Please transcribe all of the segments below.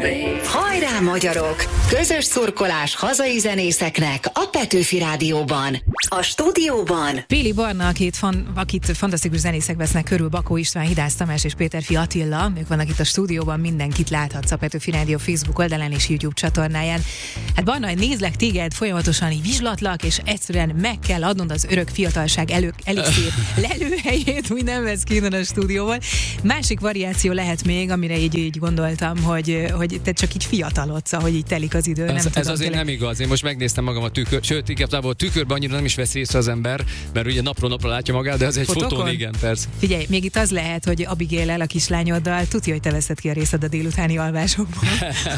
Hajrá magyarok! Közös szurkolás hazai zenészeknek a Petőfi Rádióban. A stúdióban Péli Barna, akit fantasztikus zenészek vesznek körül, Bakó István, Hidász Tamás és Péterfi Attila. Ők vannak itt a stúdióban, mindenkit láthatsz a Petőfi Rádió Facebook oldalán és YouTube csatornáján. Hát Barna, nézlek téged, folyamatosan így vizslatlak, és egyszerűen meg kell adnod az örök fiatalság elixír lelőhelyét, úgy nem vesz ki innen a stúdióval. Másik variáció lehet még, amire így gondoltam, hogy te csak így fiatalodsz, ahogy így telik az idő. Ez azért nem igaz. Én most megnéztem magam a tükör, sőt, igazából a tükörben annyira nem is vesz észre az ember, mert ugye napról napra látja magát, de az egy fotón, igen, persze. Figyelj, még itt az lehet, hogy Abigail-el, a kislányoddal, tudja, hogy te veszed ki a részed a délutáni alvásokból.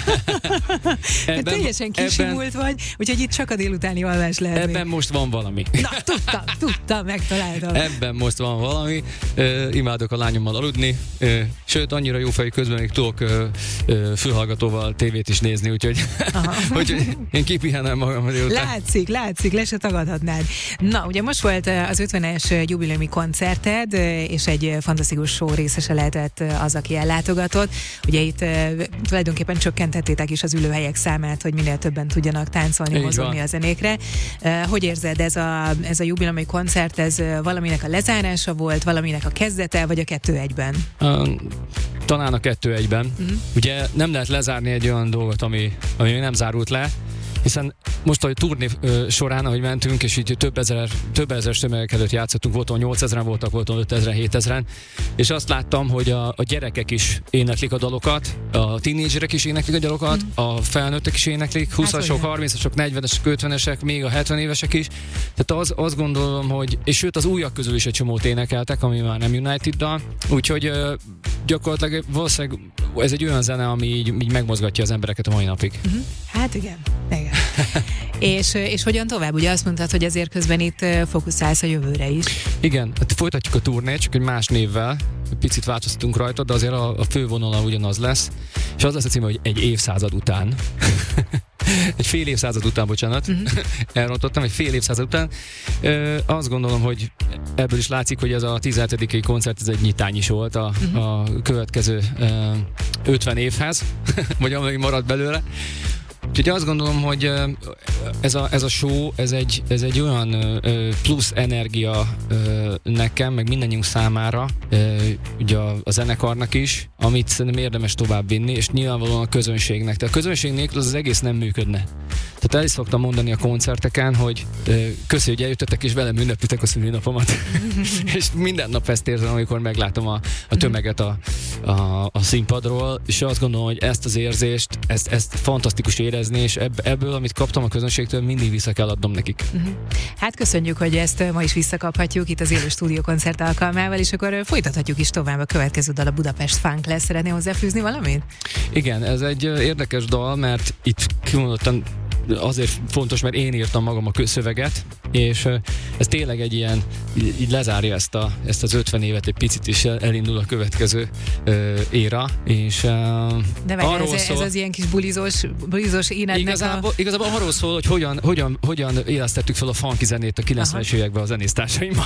Teljesen kisimult vagy, úgyhogy itt csak a délutáni alvás lehet. Ebben most van valami. Na, tudtam, megtaláltam. Ebben most van valami. Imádok a lányommal aludni, sőt, annyira jó fejű, közben még tudok fülhallgatóval tévét is nézni, úgyhogy én kipihenem magam a délután. Látszik, le se tagadhatnád. Na, ugye most volt az 50-es jubileumi koncerted, és egy fantasztikus show részese lehetett az, aki ellátogatott. Ugye itt tulajdonképpen csökkentettétek is az ülőhelyek számát, hogy minél többen tudjanak táncolni, mozogni a zenékre. Hogy érzed, ez a jubileumi koncert, ez valaminek a lezárása volt, valaminek a kezdete, vagy a kettő egyben? Talán a kettő egyben. Ugye nem lehet lezárni egy olyan dolgot, ami nem zárult le, hiszen most a turné során, ahogy mentünk, és így több ezer tömegek előtt játszottunk, voltam 8000-en voltak, voltam 5000-en, 7000-en, és azt láttam, hogy a gyerekek is éneklik a dalokat, a tínédzserek is éneklik a dalokat, a felnőttek is éneklik, 20-asok, 30-asok, 40-esek, 50-esek, még a 70 évesek is. Tehát azt gondolom, hogy, és sőt az újak közül is egy csomót énekeltek, ami már nem United-dal, úgyhogy gyakorlatilag valószínűleg ez egy olyan zene, ami így megmozgatja az embereket a mai napig. Hát igen. És hogyan tovább? Ugye azt mondtad, hogy azért közben itt fókuszálsz a jövőre is. Igen, hát folytatjuk a turnét, csak egy más névvel. Picit változtatunk rajta, de azért a fővonala ugyanaz lesz. És az lesz a címe, hogy egy évszázad után. Egy fél évszázad után, bocsánat. Elrontottam, egy fél évszázad után. Azt gondolom, hogy ebből is látszik, hogy ez a 17. koncert, ez egy nyitány is volt a következő 50 évhez, vagy amelyik maradt belőle. Úgyhogy azt gondolom, hogy ez a show, ez egy olyan plusz energia nekem, meg mindannyiunk számára, ugye a zenekarnak is, amit szerintem érdemes továbbvinni, és nyilvánvalóan a közönségnek. Tehát a közönség nélkül az egész nem működne. Tehát el is szoktam mondani a koncerteken, hogy köszi, hogy eljöttetek, és velem ünneplitek a szülinapomat. És minden nap ezt érzem, amikor meglátom a tömeget a színpadról, és azt gondolom, hogy ezt az érzést, ezt fantasztikus érezni, és ebből, amit kaptam a közönségtől, mindig vissza kell adnom nekik. Hát köszönjük, hogy ezt ma is visszakaphatjuk itt az élő stúdiókoncert alkalmával, és akkor folytathatjuk is tovább. A következő dal a Budapest Funk lesz. Szeretnél hozzáfűzni valamit? Igen, ez egy érdekes dal, mert itt kimondottan azért fontos, mert én írtam magam a szöveget, és ez tényleg egy ilyen, így lezárja ezt az 50 évet egy picit, és elindul a következő éra, és de ez az ilyen kis bulizós énednek igazából arról szól, hogy hogyan élesztettük fel a funky zenét a 90-es években a zenésztársaimmal.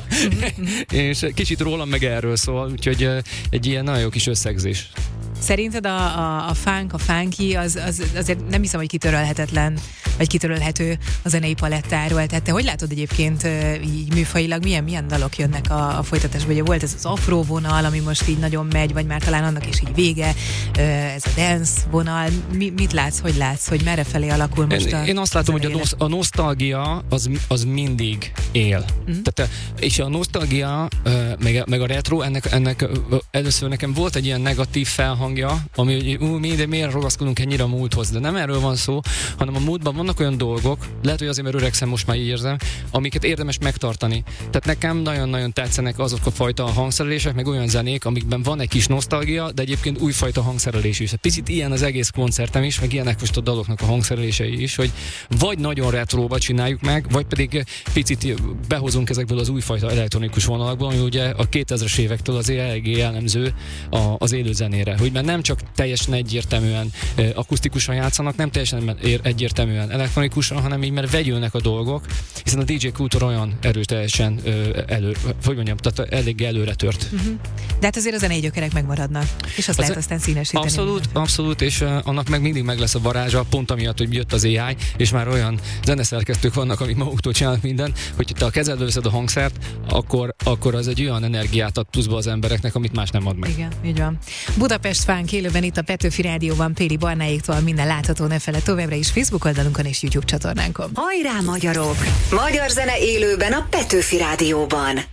És kicsit rólam meg erről szól, úgyhogy egy ilyen nagyon jó kis összegzés. Szerinted a funk, a funky, az azért nem hiszem, hogy kitörölhetetlen, vagy kitörölhető a zenei palettáról. Tehát te hogy látod egyébként így műfajilag, milyen dalok jönnek a folytatásban? Ugye volt ez az afro vonal, ami most így nagyon megy, vagy már talán annak is így vége, ez a dance vonal. Mit látsz, hogy látsz, hogy merre felé alakul most Én azt látom, hogy a nosztalgia az mindig él. Tehát, és a nosztalgia, meg a retro, ennek először nekem volt egy ilyen negatív felhang, ami, hogy miért ragaszkodunk ennyire a múlthoz, de nem erről van szó, hanem a múltban vannak olyan dolgok, lehet, hogy azért, mert öregszem, most már így érzem, amiket érdemes megtartani. Tehát nekem nagyon-nagyon tetszenek azok a fajta hangszerelések, meg olyan zenék, amikben van egy kis nosztalgia, de egyébként újfajta hangszerelés is. Picit ilyen az egész koncertem is, meg ilyenek most a daloknak a hangszerelései is, hogy vagy nagyon retróba csináljuk meg, vagy pedig picit behozunk ezekből az újfajta elektronikus vonalakból, ami ugye a 2000-es évektől azért eléggé jellemző az élő zenére, hogy mert nem csak teljesen egyértelműen akusztikusan játszanak, nem teljesen egyértelműen elektronikusan, hanem így mert vegyülnek a dolgok, hiszen a DJ kultúra olyan erőteljesen tehát elég előre tört. De hát azért a zenei gyökerek megmaradnak, és azt lehet aztán színesíteni. Abszolút, és annak mindig meg lesz a varázsa, pont amiatt, hogy jött az AI, és már olyan zeneszerkesztők vannak, amik maguktól csinálnak mindent, hogy te a kezedbe veszed a hangszert, akkor az egy olyan energiát ad pluszba az embereknek, amit más nem ad meg. Igen, így van. Budapest Funk élőben itt a Petőfi Rádióban Péli Barnáéktól minden látható, ne feled továbbra is Facebook oldalunkon és YouTube csatornánkon. Hajrá magyarok! Magyar zene élőben a Petőfi Rádióban.